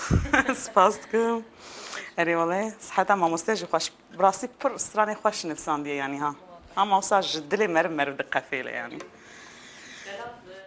سپاس دکم اری والله صحت ما مستجی خوش براستی پر استرانی خوش نفسان دیه یعنی ها هم اوساج دلی مرم دقه فیله یعنی